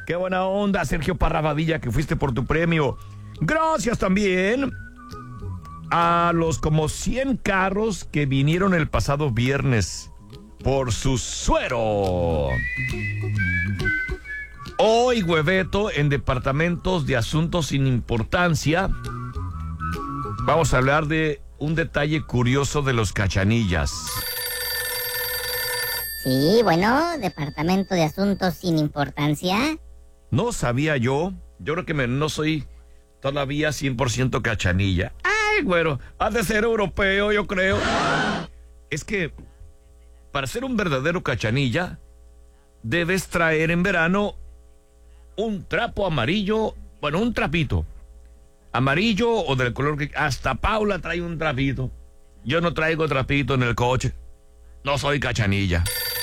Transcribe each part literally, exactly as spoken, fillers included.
Qué buena onda, Sergio Parra Badilla, que fuiste por tu premio. Gracias también a los como cien carros que vinieron el pasado viernes por su suero. Hoy, Hueveto, en Departamentos de Asuntos sin Importancia, vamos a hablar de un detalle curioso de los cachanillas. Sí, bueno, Departamento de Asuntos sin Importancia. No sabía yo, yo creo que me, no soy todavía cien por ciento cachanilla. Ay, güero, has de ser europeo, yo creo. Es que para ser un verdadero cachanilla, debes traer en verano un trapo amarillo, bueno, un trapito. Amarillo o del color que... Hasta Paula trae un trapito. Yo no traigo trapito en el coche. No soy cachanilla.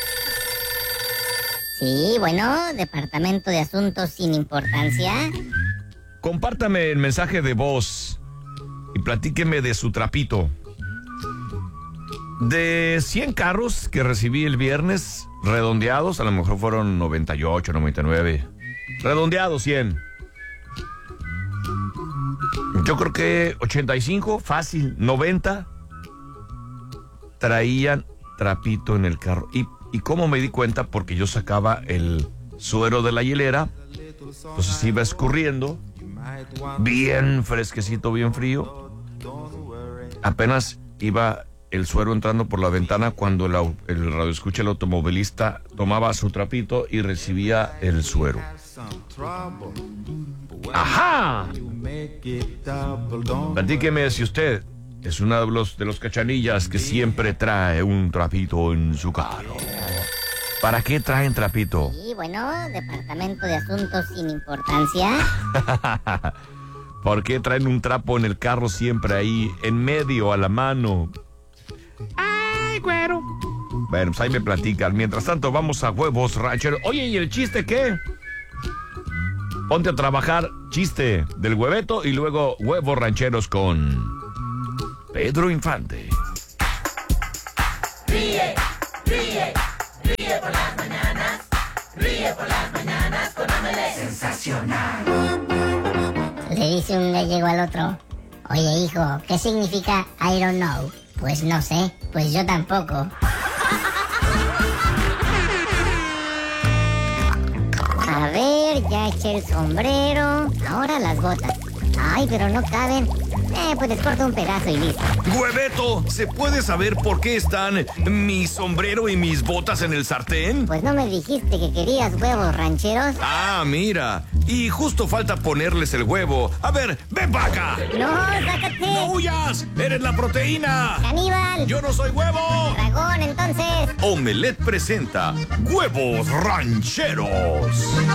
Sí, bueno, Departamento de Asuntos sin Importancia. Compártame el mensaje de voz y platíqueme de su trapito. De cien carros que recibí el viernes, redondeados, a lo mejor fueron noventa y ocho, noventa y nueve. Redondeados, cien. Yo creo que ochenta y cinco, fácil, noventa, traían trapito en el carro. ¿Y, y cómo me di cuenta? Porque yo sacaba el suero de la hielera, entonces iba escurriendo, bien fresquecito, bien frío. Apenas iba el suero entrando por la ventana cuando el, el radioescucha, el automovilista, tomaba su trapito y recibía el suero. ¡Ajá! Platíqueme si usted es uno de los, de los cachanillas que siempre trae un trapito en su carro. ¿Para qué traen trapito? Sí, bueno, Departamento de Asuntos sin Importancia. ¿Por qué traen un trapo en el carro siempre ahí, en medio, a la mano? ¡Ay, güero! Bueno, pues ahí me platican. Mientras tanto, vamos a Huevos Rancheros. Oye, ¿y el chiste qué? Ponte a trabajar, chiste del Hueveto y luego Huevos Rancheros con Pedro Infante. Ríe, ríe, ríe por las mañanas, ríe por las mañanas con Amelé. Sensacional. Le dice un gallego al otro: oye, hijo, ¿qué significa I don't know? Pues no sé, pues yo tampoco. A ver, ya eché el sombrero, ahora las botas. Ay, pero no caben. Eh, pues les corto un pedazo y listo. Hueveto, ¿se puede saber por qué están mi sombrero y mis botas en el sartén? Pues no me dijiste que querías huevos rancheros. Ah, mira. Y justo falta ponerles el huevo. A ver, ven para acá. No, sácate. ¡No huyas! ¡Eres la proteína! ¡Caníbal! ¡Yo no soy huevo! ¡Dragón, entonces! Omelette presenta Huevos Rancheros.